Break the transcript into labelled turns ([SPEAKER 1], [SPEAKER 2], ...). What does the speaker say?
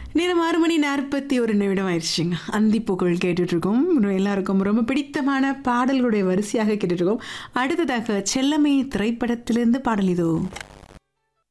[SPEAKER 1] நேரம் 6:41 ஆயிடுச்சுங்க. அந்திப்பூக்கள் கேட்டுட்ருக்கோம். எல்லாருக்கும் ரொம்ப பிடித்தமான பாடல்களுடைய வரிசையாக கேட்டுட்ருக்கோம். அடுத்ததாக செல்லமே திரைப்படத்திலிருந்து பாடல் இதோ.